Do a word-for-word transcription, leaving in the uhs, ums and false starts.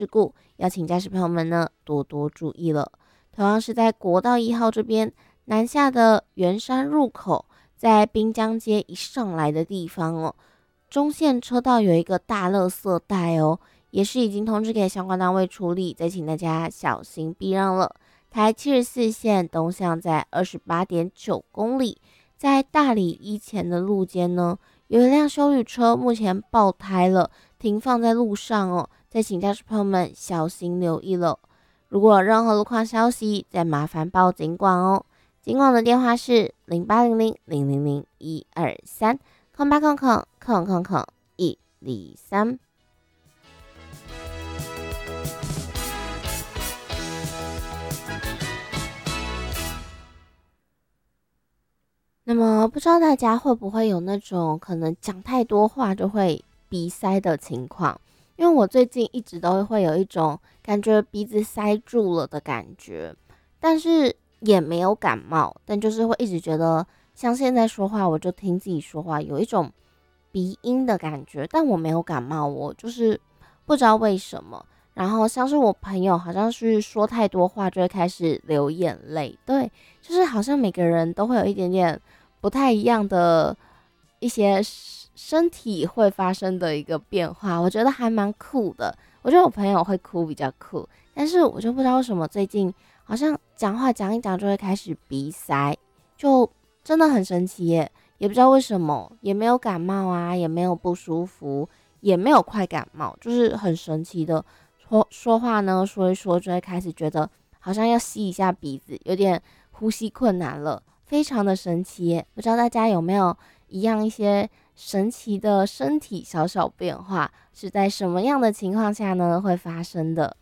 事故，要请驾驶朋友们呢多多注意了。同样是在国道一号这边南下的圆山入口，在滨江街一上来的地方哦，中线车道有一个大垃圾袋哦，也是已经通知给相关单位处理，再请大家小心避让了。台七十四线东向在二十八点九公里，在大里一前的路肩呢，有一辆休旅车目前爆胎了，停放在路上哦，再请驾驶朋友们小心留意了。如果有任何路况消息，再麻烦报警管哦。警管的电话是零八零零零零零一二三空八空空空空空一二三。那么不知道大家会不会有那种可能讲太多话就会鼻塞的情况？因为我最近一直都会有一种感觉鼻子塞住了的感觉，但是也没有感冒，但就是会一直觉得像现在说话，我就听自己说话，有一种鼻音的感觉，但我没有感冒，我就是不知道为什么。然后像是我朋友好像是说太多话就会开始流眼泪，对，就是好像每个人都会有一点点不太一样的一些身体会发生的一个变化，我觉得还蛮酷的。我觉得我朋友会哭比较酷，但是我就不知道为什么最近好像讲话讲一讲就会开始鼻塞，就真的很神奇耶，也不知道为什么，也没有感冒啊，也没有不舒服，也没有快感冒，就是很神奇的。说说话呢，说一说就会开始觉得好像要吸一下鼻子，有点呼吸困难了，非常的神奇耶。不知道大家有没有一样一些神奇的身体小小变化，是在什么样的情况下呢会发生的？